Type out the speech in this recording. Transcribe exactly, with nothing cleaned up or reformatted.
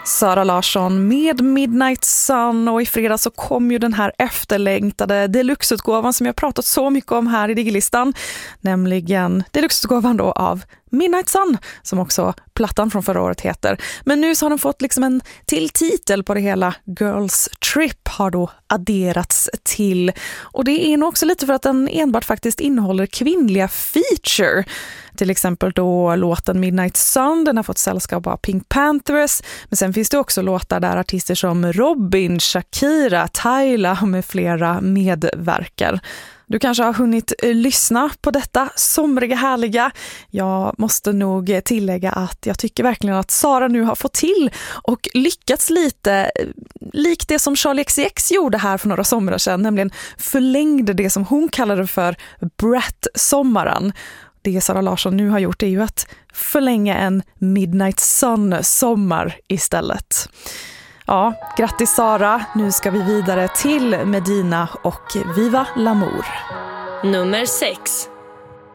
Sara Larsson med Midnight Sun, och i fredag så kom ju den här efterlängtade deluxe-utgåvan som jag pratat så mycket om här i Digilistan, nämligen deluxe-utgåvan då av Midnight Sun, som också plattan från förra året heter. Men nu så har de fått liksom en till titel på det hela. Girls Trip har då adderats till, och det är nog också lite för att den enbart faktiskt innehåller kvinnliga feature. Till exempel då låten Midnight Sun, den har fått sällskap av Pink Panthers, men sen finns det också låtar där artister som Robin, Shakira, Tyla med flera medverkar. Du kanske har hunnit lyssna på detta somriga härliga. Jag måste nog tillägga att jag tycker verkligen att Sara nu har fått till och lyckats lite likt det som Charli X C X gjorde här för några somrar sedan, nämligen förlängde det som hon kallade för Brat-sommaren. Det Sara Larsson nu har gjort är ju att förlänga en Midnight Sun-sommar istället. Ja, grattis Sara. Nu ska vi vidare till Medina och Viva L'Amour. Nummer sex.